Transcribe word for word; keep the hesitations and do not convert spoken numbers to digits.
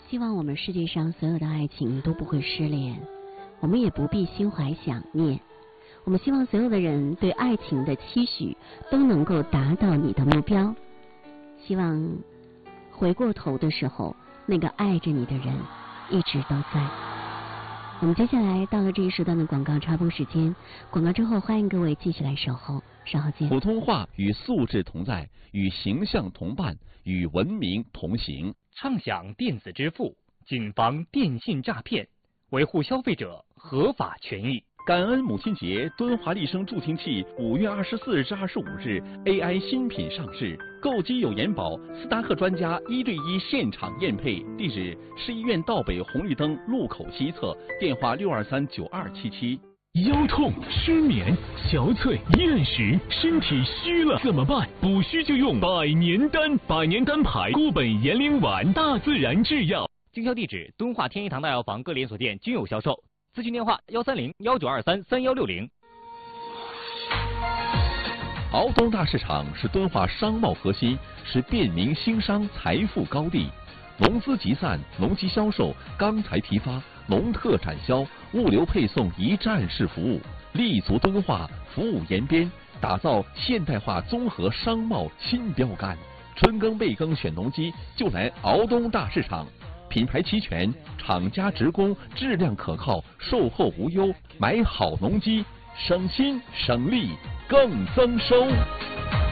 希望我们世界上所有的爱情都不会失联，我们也不必心怀想念。我们希望所有的人对爱情的期许都能够达到你的目标。希望回过头的时候，那个爱着你的人一直都在。我们接下来到了这一时段的广告插播时间，广告之后欢迎各位继续来守候，稍后见。 普通话与素质同在，与形象同伴，与文明同行。 畅享电子支付，谨防电信诈骗，维护消费者合法权益。 感恩母亲节，敦华丽声助听器五月二十四日至二十五日 A I 新品上市，购机有延保，斯达克专家一对一现场验配。地址：市医院道北红绿灯路口西侧，电话六二三九二七七。 腰痛、失眠、憔悴、厌食，身体虚了怎么办？补虚就用百年丹，百年丹牌固本延龄丸，大自然制药。 经销地址：敦化天一堂大药房各连锁店均有销售。咨询电话：幺三零幺九二三三幺六零。 敖东大市场是敦化商贸核心，是便民兴商财富高地。农资集散、农机销售、钢材批发、农特产销、物流配送一站式服务，立足敦化，服务延边，打造现代化综合商贸新标杆。春耕备耕选农机，就来敖东大市场。品牌齐全，厂家直供，质量可靠，售后无忧，买好农机，省心省力更增收。